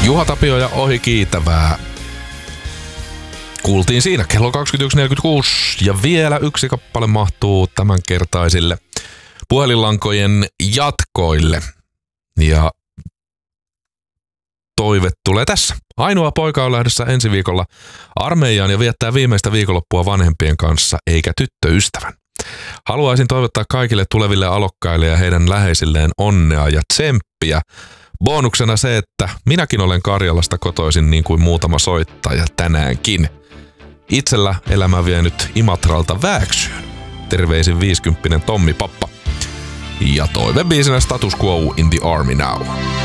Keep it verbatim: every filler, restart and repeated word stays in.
Juha Tapioja ohi kiitävää. Kuultiin siinä kello kaksikymmentäyksi neljäkymmentäkuusi ja vielä yksi kappale mahtuu tämänkertaisille puhelinlankojen jatkoille. Ja toive tulee tässä. Ainoa poika on lähdössä ensi viikolla armeijaan ja viettää viimeistä viikonloppua vanhempien kanssa, eikä tyttöystävän. Haluaisin toivottaa kaikille tuleville alokkaille ja heidän läheisilleen onnea ja tsemppiä. Bonuksena se, että minäkin olen Karjalasta kotoisin niin kuin muutama soittaja tänäänkin. Itsellä elämä vie nyt Imatralta Vääksyyn. Terveisin viisikymppinen Tommi Pappa. Ja toivebiisinä Status Quo in the Army Now.